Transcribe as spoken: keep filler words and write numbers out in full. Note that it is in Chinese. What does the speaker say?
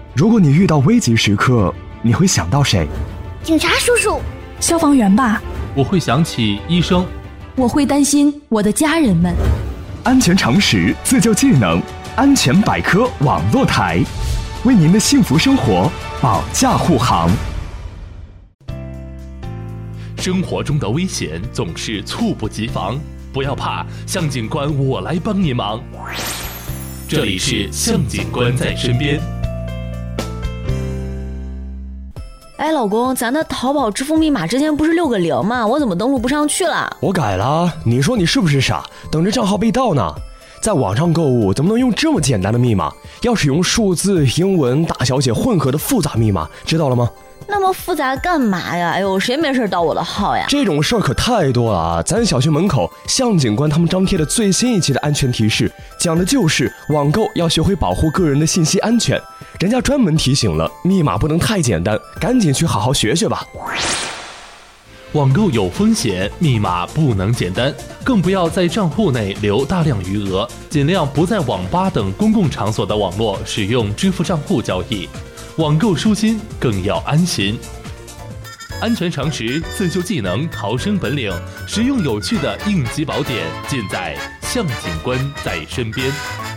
如果你遇到危急时刻，你会想到谁？ 警察叔叔。 消防员吧。 我会想起医生。 我会担心我的家人们。 安全常识，自救技能，安全百科网络台，为您的幸福生活保驾护航。 生活中的危险总是猝不及防，不要怕，向警官我来帮你忙。这里是向警官在身边。 哎，老公，咱的淘宝支付密码之前不是六个零吗？我怎么登录不上去了？ 我改了，你说你是不是傻？等着账号被盗呢？在网上购物怎么能用这么简单的密码？要使用数字、英文、大小写混合的复杂密码，知道了吗？ 那么复杂干嘛呀？哎呦，谁没事盗我的号呀？ 这种事儿可太多了啊！咱小区门口向警官他们张贴的最新一期的安全提示，讲的就是网购要学会保护个人的信息安全。人家专门提醒了，密码不能太简单，赶紧去好好学学吧。 网购有风险，密码不能简单，更不要在账户内留大量余额，尽量不在网吧等公共场所的网络使用支付账户交易。网购舒心，更要安心。安全常识、自救技能、逃生本领，实用有趣的应急宝典，尽在向警官在身边。